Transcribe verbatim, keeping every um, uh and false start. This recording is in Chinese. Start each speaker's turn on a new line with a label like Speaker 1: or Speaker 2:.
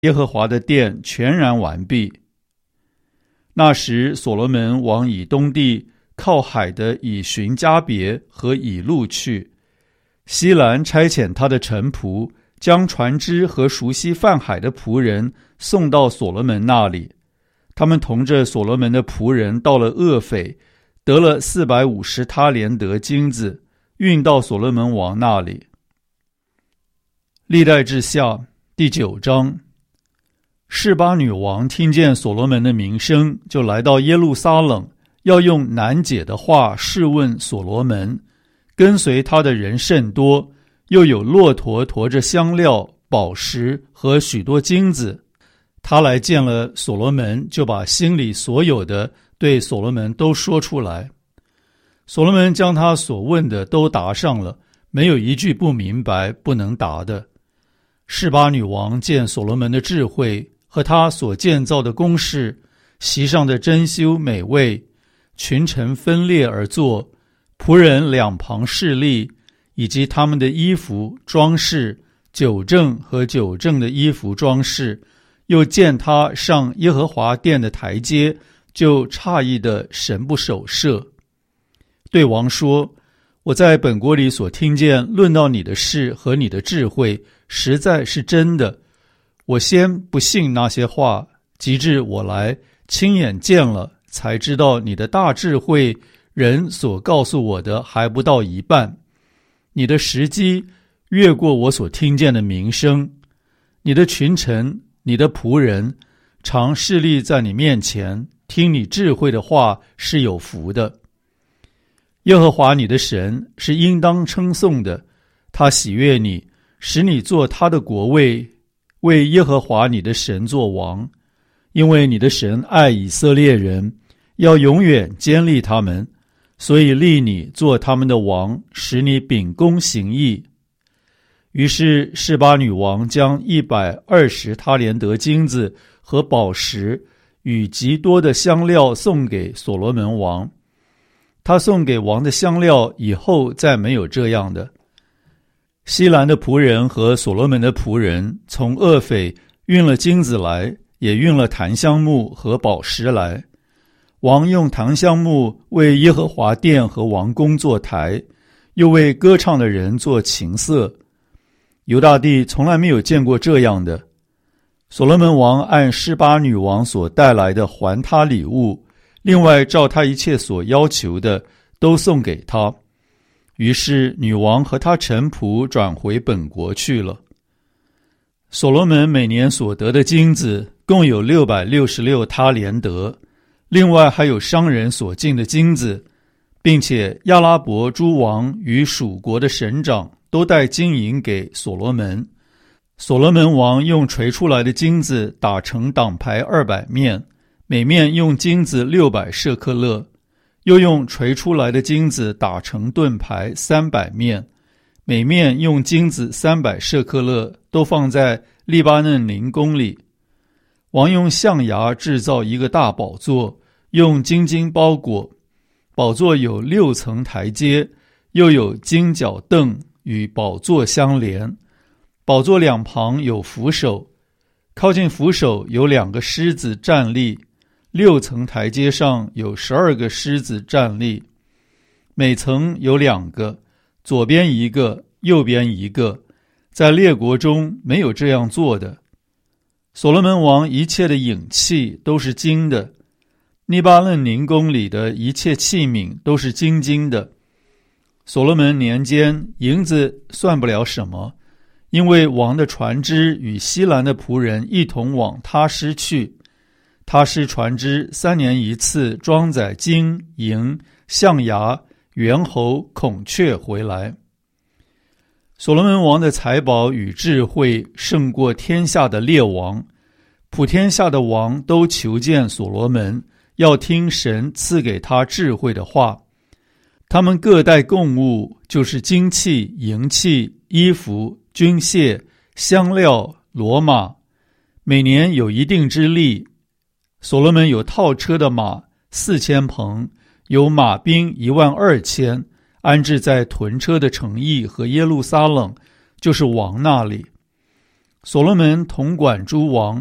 Speaker 1: 耶和华的殿全然完毕。那时所罗门往以东地靠海的以寻加别和以路去，西兰差遣他的臣仆，将船只和熟悉泛海的仆人送到所罗门那里。他们同着所罗门的仆人到了厄斐，得了四百五十他连得金子，运到所罗门王那里。历代志下第九章。示巴女王听见所罗门的名声，就来到耶路撒冷，要用难解的话试问所罗门。跟随他的人甚多，又有骆驼驮着香料、宝石和许多金子。他来见了所罗门，就把心里所有的对所罗门都说出来。所罗门将他所问的都答上了，没有一句不明白不能答的。示巴女王见所罗门的智慧和他所建造的宫室，席上的珍馐美味，群臣分列而坐，仆人两旁侍立，以及他们的衣服装饰，酒政和酒政的衣服装饰，又见他上耶和华殿的台阶，就诧异的神不守舍。对王说：我在本国里所听见论到你的事和你的智慧，实在是真的。我先不信那些话，及至我来亲眼见了，才知道你的大智慧，人所告诉我的还不到一半。你的时机越过我所听见的名声，你的群臣、你的仆人常侍立在你面前，听你智慧的话是有福的。耶和华你的神是应当称颂的，他喜悦你，使你做他的国位，为耶和华你的神作王。因为你的神爱以色列人，要永远坚立他们，所以立你做他们的王，使你秉公行义。于是示巴女王将一百二十他连得金子和宝石与极多的香料送给所罗门王。他送给王的香料以后再没有这样的。西兰的仆人和所罗门的仆人从厄斐运了金子来，也运了檀香木和宝石来。王用檀香木为耶和华殿和王宫做台，又为歌唱的人做琴瑟。犹大地从来没有见过这样的。所罗门王按示巴女王所带来的还他礼物，另外照他一切所要求的都送给他。于是女王和他臣仆转回本国去了。所罗门每年所得的金子共有六百六十六他连得，另外还有商人所进的金子，并且亚拉伯诸王与属国的省长都带金银给所罗门。所罗门王用锤出来的金子打成挡牌二百面，每面用金子六百舍克勒，又用锤出来的金子打成盾牌三百面，每面用金子三百舍克勒，都放在利巴嫩林宫里。王用象牙制造一个大宝座，用金金包裹。宝座有六层台阶，又有金角凳与宝座相连。宝座两旁有扶手，靠近扶手有两个狮子站立。六层台阶上有十二个狮子站立，每层有两个，左边一个，右边一个，在列国中没有这样做的。所罗门王一切的影器都是金的，利巴嫩林宫里的一切器皿都是金金的。所罗门年间，银子算不了什么，因为王的船只与西兰的仆人一同往他施去。他施船只三年一次装载金银象牙猿猴孔雀回来。所罗门王的财宝与智慧胜过天下的列王，普天下的王都求见所罗门，要听神赐给他智慧的话。他们各带供物，就是金器、银器、衣服、军械、香料、骡马，每年有一定之例。所罗门有套车的马四千棚，有马兵一万二千，安置在屯车的城邑和耶路撒冷，就是王那里。 所罗门统管诸王，